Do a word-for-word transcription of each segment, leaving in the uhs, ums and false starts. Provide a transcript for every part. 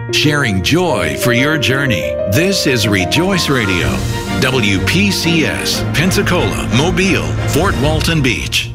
sharing joy for your journey. This is Rejoice Radio, W P C S, Pensacola, Mobile, Fort Walton Beach.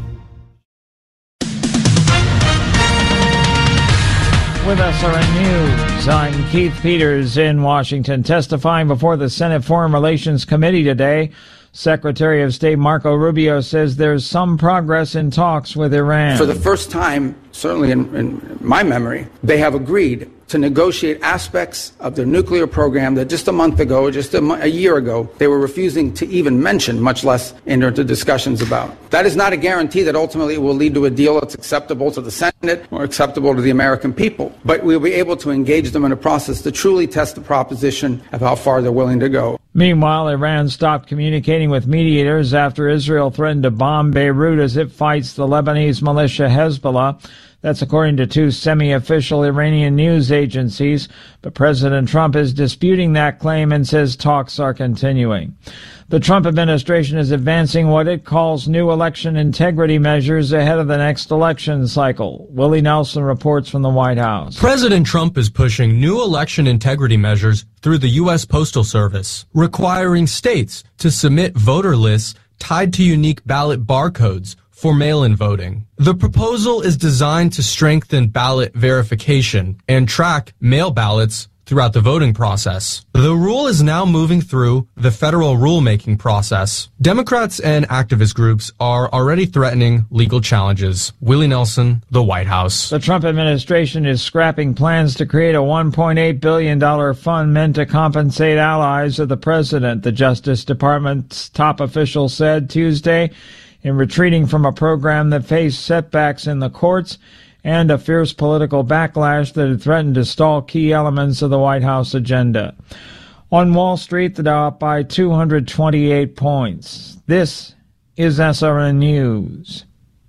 With S R N News, I'm Keith Peters in Washington. Testifying before the Senate Foreign Relations Committee today, Secretary of State Marco Rubio says there's some progress in talks with Iran. For the first time, certainly in, in my memory, they have agreed to negotiate aspects of their nuclear program that just a month ago, just a, a year ago, they were refusing to even mention, much less enter into discussions about. That is not a guarantee that ultimately it will lead to a deal that's acceptable to the Senate or acceptable to the American people. But we'll be able to engage them in a process to truly test the proposition of how far they're willing to go. Meanwhile, Iran stopped communicating with mediators after Israel threatened to bomb Beirut as it fights the Lebanese militia Hezbollah. That's according to two semi-official Iranian news agencies. But President Trump is disputing that claim and says talks are continuing. The Trump administration is advancing what it calls new election integrity measures ahead of the next election cycle. Willie Nelson reports from the White House. President Trump is pushing new election integrity measures through the U S Postal Service, requiring states to submit voter lists tied to unique ballot barcodes for mail-in voting. The proposal is designed to strengthen ballot verification and track mail ballots throughout the voting process. The rule is now moving through the federal rulemaking process. Democrats and activist groups are already threatening legal challenges. Willie Nelson, the White House. The Trump administration is scrapping plans to create a one point eight billion dollars fund meant to compensate allies of the president, the Justice Department's top official said Tuesday, in retreating from a program that faced setbacks in the courts and a fierce political backlash that had threatened to stall key elements of the White House agenda. On Wall Street, the Dow up by two hundred twenty-eight points. This is S R N News.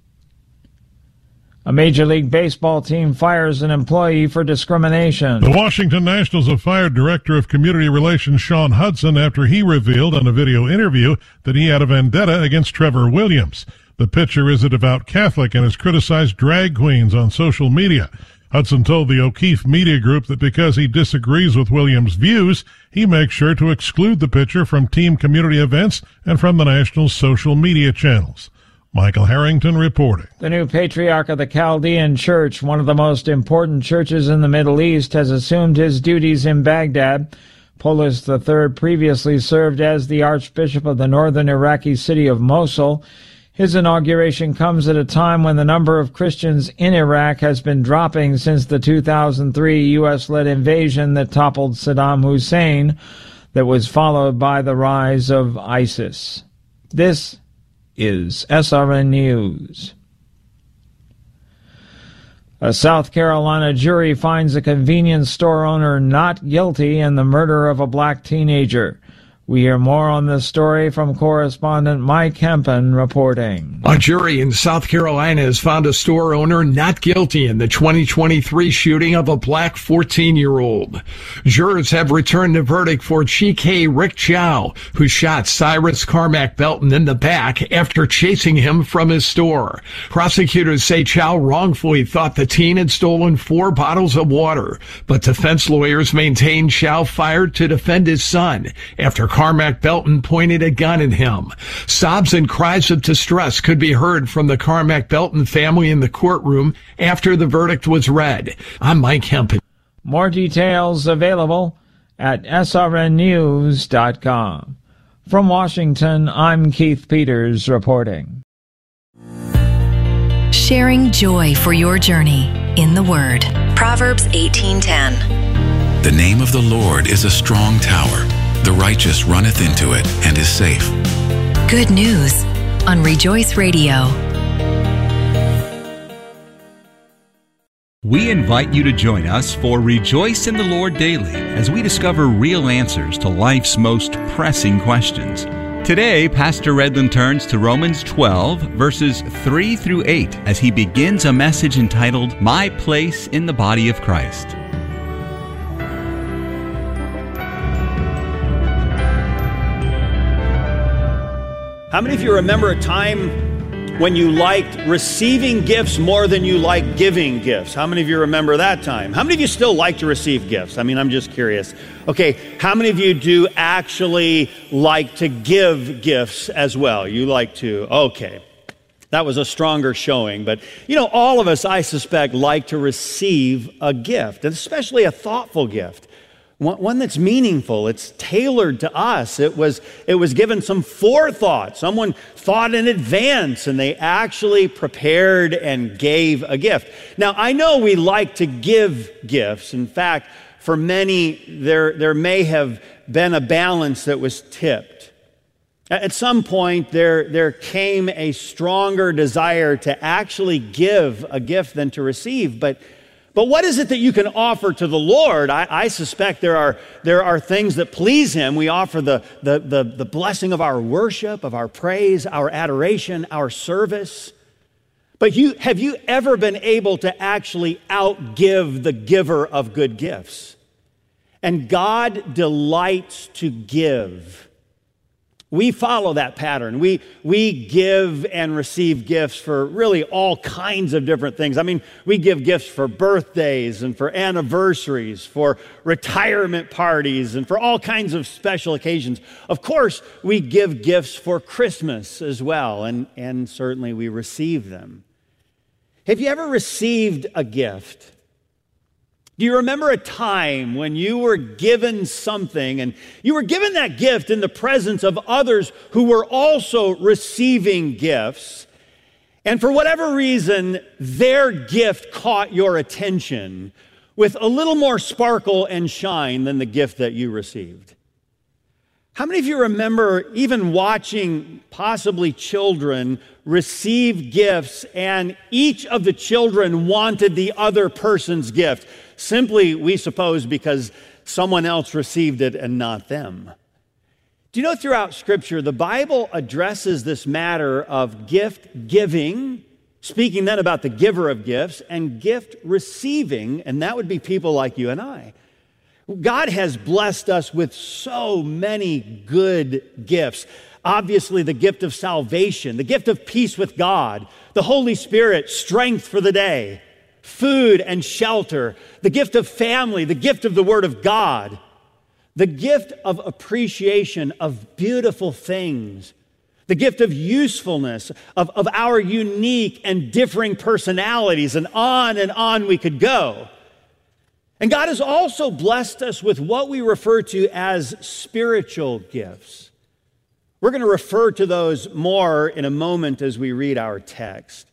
A Major League Baseball team fires an employee for discrimination. The Washington Nationals have fired Director of Community Relations Sean Hudson after he revealed on a video interview that he had a vendetta against Trevor Williams. The pitcher is a devout Catholic and has criticized drag queens on social media. Hudson told the O'Keefe Media Group that because he disagrees with Williams' views, he makes sure to exclude the pitcher from team community events and from the Nationals' social media channels. Michael Harrington reporting. The new patriarch of the Chaldean Church, one of the most important churches in the Middle East, has assumed his duties in Baghdad. Polis the third previously served as the Archbishop of the northern Iraqi city of Mosul. His inauguration comes at a time when the number of Christians in Iraq has been dropping since the two thousand three U S-led invasion that toppled Saddam Hussein, that was followed by the rise of ISIS. This is S R N News. A South Carolina jury finds a convenience store owner not guilty in the murder of a black teenager. We hear more on this story from correspondent Mike Hempen reporting. A jury in South Carolina has found a store owner not guilty in the twenty twenty-three shooting of a black fourteen-year-old. Jurors have returned a verdict for Chike Rick Chow, who shot Cyrus Carmack Belton in the back after chasing him from his store. Prosecutors say Chow wrongfully thought the teen had stolen four bottles of water, but defense lawyers maintain Chow fired to defend his son after Carmack Belton pointed a gun at him. Sobs and cries of distress could be heard from the Carmack Belton family in the courtroom after the verdict was read. I'm Mike Hempen. More details available at S R N news dot com. From Washington, I'm Keith Peters reporting. Sharing joy for your journey in the Word. Proverbs eighteen ten. The name of the Lord is a strong tower. The righteous runneth into it and is safe. Good news on Rejoice Radio. We invite you to join us for Rejoice in the Lord Daily as we discover real answers to life's most pressing questions. Today, Pastor Redland turns to Romans twelve, verses three through eight, as he begins a message entitled, My Place in the Body of Christ. How many of you remember a time when you liked receiving gifts more than you like giving gifts? How many of you remember that time? How many of you still like to receive gifts? I mean, I'm just curious. Okay, how many of you do actually like to give gifts as well? You like to, okay. That was a stronger showing, but you know, all of us, I suspect, like to receive a gift, and especially a thoughtful gift. One that's meaningful, it's tailored to us. It was, it was given some forethought. Someone thought in advance and they actually prepared and gave a gift. Now, I know we like to give gifts. In fact, for many, there, there may have been a balance that was tipped. At some point, there, there came a stronger desire to actually give a gift than to receive, but But what is it that you can offer to the Lord? I, I suspect there are, there are things that please Him. We offer the, the, the, the blessing of our worship, of our praise, our adoration, our service. But you, have you ever been able to actually outgive the giver of good gifts? And God delights to give. We follow that pattern. We, we give and receive gifts for really all kinds of different things. I mean, we give gifts for birthdays and for anniversaries, for retirement parties, and for all kinds of special occasions. Of course, we give gifts for Christmas as well, and, and certainly we receive them. Have you ever received a gift? Do you remember a time when you were given something and you were given that gift in the presence of others who were also receiving gifts, and for whatever reason, their gift caught your attention with a little more sparkle and shine than the gift that you received? How many of you remember even watching possibly children receive gifts and each of the children wanted the other person's gift? Simply, we suppose, because someone else received it and not them. Do you know throughout Scripture, the Bible addresses this matter of gift giving, speaking then about the giver of gifts, and gift receiving, and that would be people like you and I. God has blessed us with so many good gifts. Obviously, the gift of salvation, the gift of peace with God, the Holy Spirit, strength for the day, food and shelter, the gift of family, the gift of the Word of God, the gift of appreciation of beautiful things, the gift of usefulness, of, of our unique and differing personalities, and on and on we could go. And God has also blessed us with what we refer to as spiritual gifts. We're going to refer to those more in a moment as we read our text.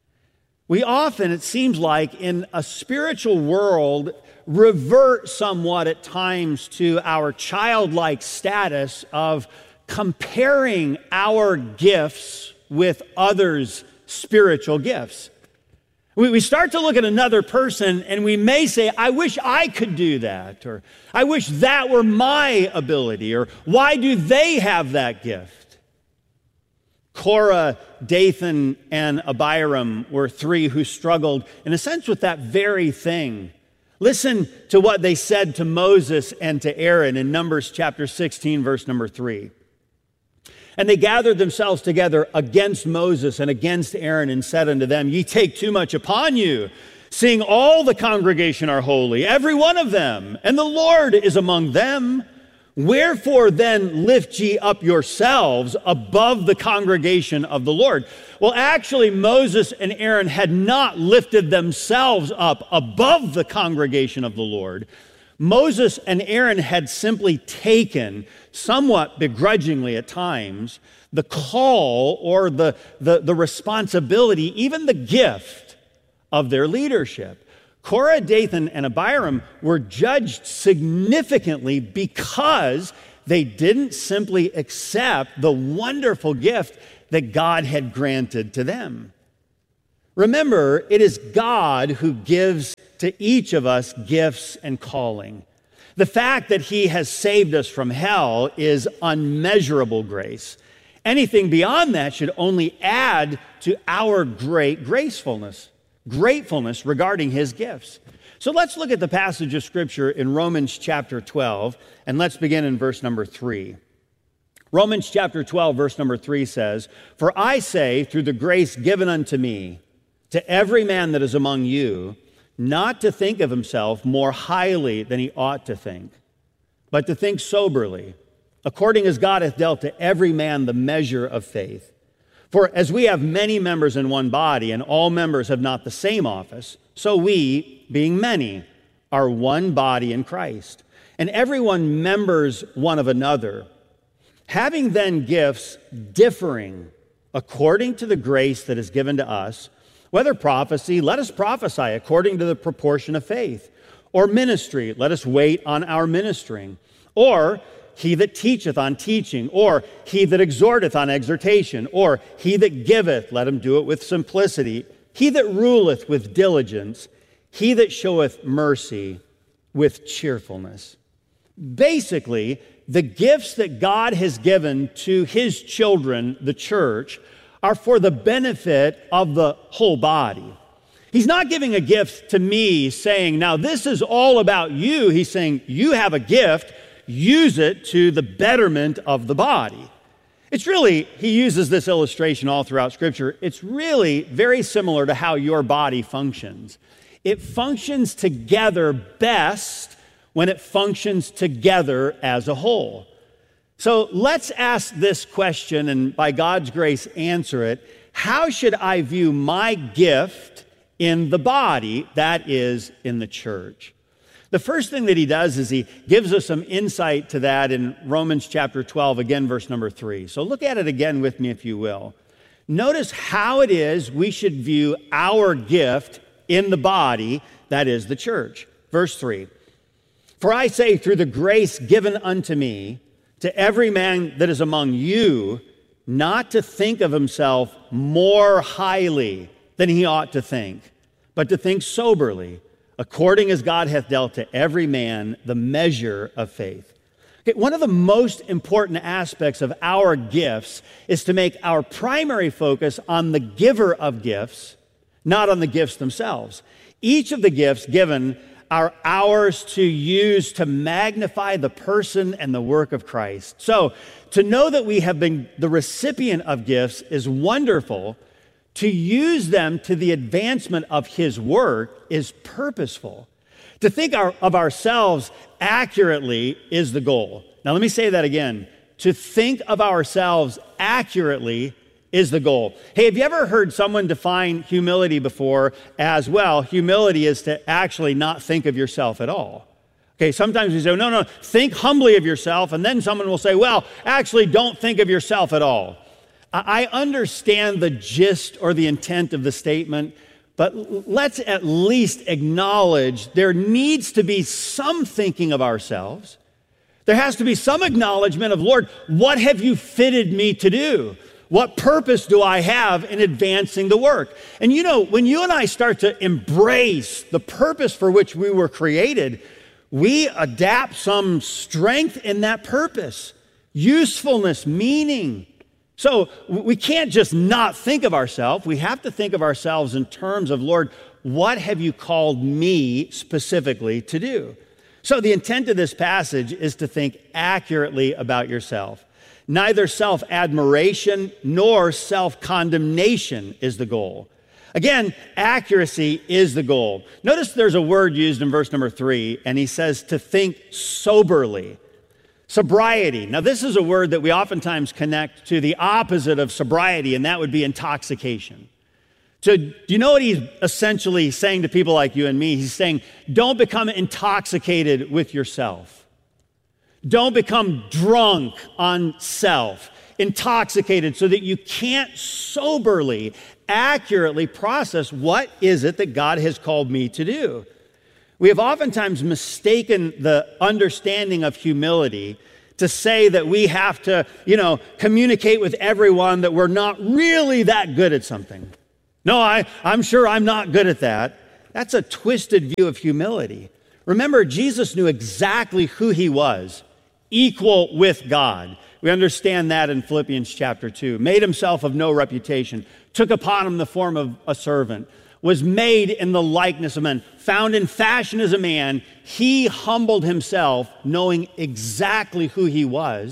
We often, it seems like, in a spiritual world, revert somewhat at times to our childlike status of comparing our gifts with others' spiritual gifts. We, we start to look at another person and we may say, I wish I could do that, or I wish that were my ability, or why do they have that gift? Korah, Dathan, and Abiram were three who struggled, in a sense, with that very thing. Listen to what they said to Moses and to Aaron in Numbers chapter sixteen, verse number three. And they gathered themselves together against Moses and against Aaron and said unto them, Ye take too much upon you, seeing all the congregation are holy, every one of them, and the Lord is among them. Wherefore then lift ye up yourselves above the congregation of the Lord? Well, actually, Moses and Aaron had not lifted themselves up above the congregation of the Lord. Moses and Aaron had simply taken, somewhat begrudgingly at times, the call or the, the, the responsibility, even the gift of their leadership. Korah, Dathan, and Abiram were judged significantly because they didn't simply accept the wonderful gift that God had granted to them. Remember, it is God who gives to each of us gifts and calling. The fact that He has saved us from hell is unmeasurable grace. Anything beyond that should only add to our great gracefulness. Gratefulness regarding His gifts. So let's look at the passage of Scripture in Romans chapter twelve, and let's begin in verse number three. Romans chapter twelve, verse number three says, "For I say, through the grace given unto me, to every man that is among you, not to think of himself more highly than he ought to think, but to think soberly, according as God hath dealt to every man the measure of faith. For as we have many members in one body, and all members have not the same office, so we, being many, are one body in Christ, and everyone members one of another. Having then gifts differing according to the grace that is given to us, whether prophecy, let us prophesy according to the proportion of faith, or ministry, let us wait on our ministering, or he that teacheth on teaching, or he that exhorteth on exhortation, or he that giveth, let him do it with simplicity, he that ruleth with diligence, he that showeth mercy with cheerfulness." Basically, the gifts that God has given to his children, the church, are for the benefit of the whole body. He's not giving a gift to me saying, now this is all about you. He's saying, you have a gift, use it to the betterment of the body. It's really, he uses this illustration all throughout Scripture. It's really very similar to how your body functions. It functions together best when it functions together as a whole. So let's ask this question, and by God's grace answer it. How should I view my gift in the body, that is, in the church? The first thing that he does is he gives us some insight to that in Romans chapter twelve, again, verse number three. So look at it again with me, if you will. Notice how it is we should view our gift in the body, that is, the church. Verse three, "For I say, through the grace given unto me, to every man that is among you, not to think of himself more highly than he ought to think, but to think soberly, according as God hath dealt to every man the measure of faith." Okay, one of the most important aspects of our gifts is to make our primary focus on the giver of gifts, not on the gifts themselves. Each of the gifts given are ours to use to magnify the person and the work of Christ. So, to know that we have been the recipient of gifts is wonderful. To use them to the advancement of his work is purposeful. To think our, of ourselves accurately is the goal. Now, let me say that again. To think of ourselves accurately is the goal. Hey, have you ever heard someone define humility before as, well, humility is to actually not think of yourself at all? Okay, sometimes we say, no, no, think humbly of yourself, and then someone will say, well, actually don't think of yourself at all. I understand the gist or the intent of the statement, but let's at least acknowledge there needs to be some thinking of ourselves. There has to be some acknowledgement of, Lord, what have you fitted me to do? What purpose do I have in advancing the work? And you know, when you and I start to embrace the purpose for which we were created, we adapt some strength in that purpose, usefulness, meaning. So we can't just not think of ourselves. We have to think of ourselves in terms of, Lord, what have you called me specifically to do? So the intent of this passage is to think accurately about yourself. Neither self-admiration nor self-condemnation is the goal. Again, accuracy is the goal. Notice there's a word used in verse number three, and he says to think soberly. Sobriety. Now, this is a word that we oftentimes connect to the opposite of sobriety, and that would be intoxication. So do you know what he's essentially saying to people like you and me? He's saying, don't become intoxicated with yourself. Don't become drunk on self, intoxicated, so that you can't soberly, accurately process what is it that God has called me to do. We have oftentimes mistaken the understanding of humility to say that we have to, you know, communicate with everyone that we're not really that good at something. No, I, I'm sure I'm not good at that. That's a twisted view of humility. Remember, Jesus knew exactly who he was, equal with God. We understand that in Philippians chapter two. Made himself of no reputation, took upon him the form of a servant, was made in the likeness of men, found in fashion as a man. He humbled himself, knowing exactly who he was,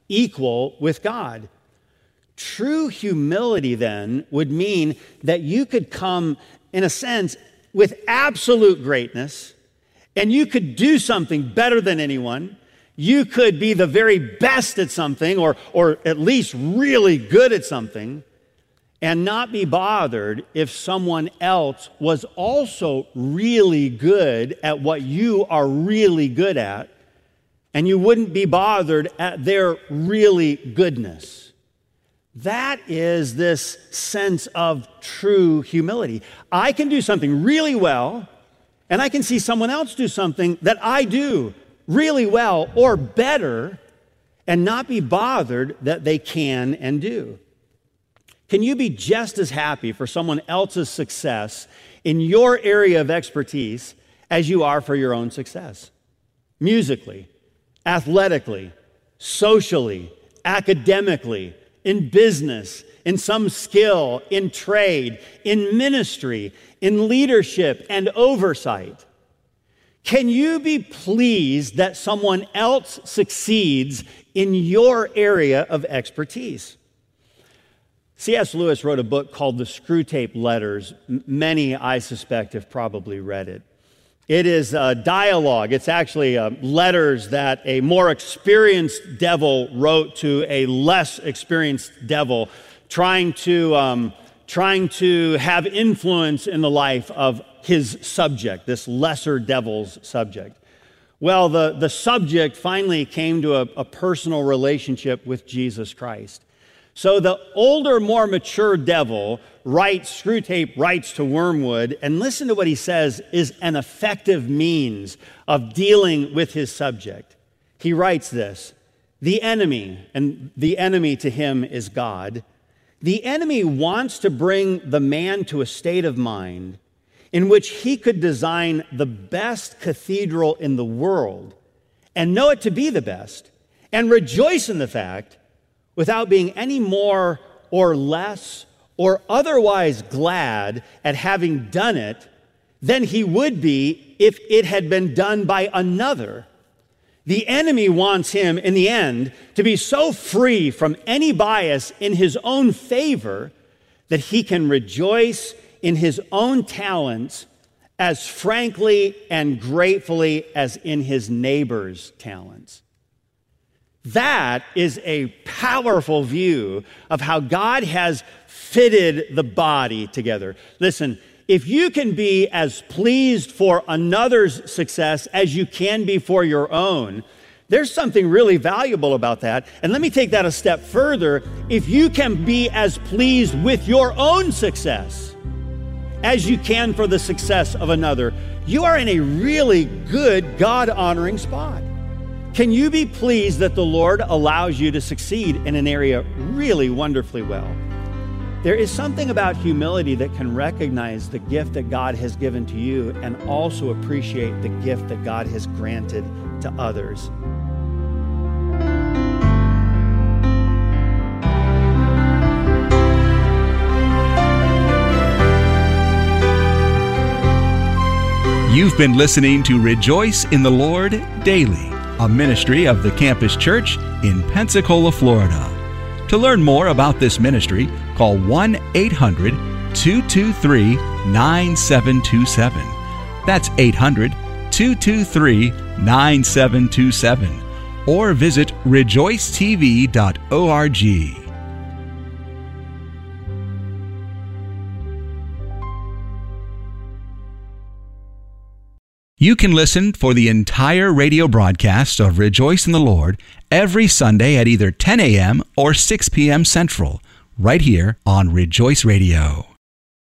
equal with God. True humility, then, would mean that you could come, in a sense, with absolute greatness, and you could do something better than anyone. You could be the very best at something, or, or at least really good at something, and not be bothered if someone else was also really good at what you are really good at, and you wouldn't be bothered at their really goodness. That is this sense of true humility. I can do something really well, and I can see someone else do something that I do really well or better, and not be bothered that they can and do. Can you be just as happy for someone else's success in your area of expertise as you are for your own success? Musically, athletically, socially, academically, in business, in some skill, in trade, in ministry, in leadership and oversight. Can you be pleased that someone else succeeds in your area of expertise? C S Lewis wrote a book called The Screwtape Letters. Many, I suspect, have probably read it. It is a dialogue. It's actually uh, letters that a more experienced devil wrote to a less experienced devil, trying to, um, trying to have influence in the life of his subject, this lesser devil's subject. Well, the, the subject finally came to a, a personal relationship with Jesus Christ. So the older, more mature devil writes, Screwtape writes to Wormwood, and listen to what he says is an effective means of dealing with his subject. He writes this: the enemy, and the enemy to him is God, the enemy wants to bring the man to a state of mind in which he could design the best cathedral in the world and know it to be the best and rejoice in the fact without being any more or less or otherwise glad at having done it than he would be if it had been done by another. The enemy wants him, in the end, to be so free from any bias in his own favor that he can rejoice in his own talents as frankly and gratefully as in his neighbor's talents. That is a powerful view of how God has fitted the body together. Listen, if you can be as pleased for another's success as you can be for your own, there's something really valuable about that. And let me take that a step further. If you can be as pleased with your own success as you can for the success of another, you are in a really good, God-honoring spot. Can you be pleased that the Lord allows you to succeed in an area really wonderfully well? There is something about humility that can recognize the gift that God has given to you and also appreciate the gift that God has granted to others. You've been listening to Rejoice in the Lord Daily, a ministry of the Campus Church in Pensacola, Florida. To learn more about this ministry, call one eight hundred two two three nine seven two seven. That's eight hundred two two three nine seven two seven. Or visit rejoice t v dot org. You can listen for the entire radio broadcast of Rejoice in the Lord every Sunday at either ten a.m. or six p.m. Central, right here on Rejoice Radio.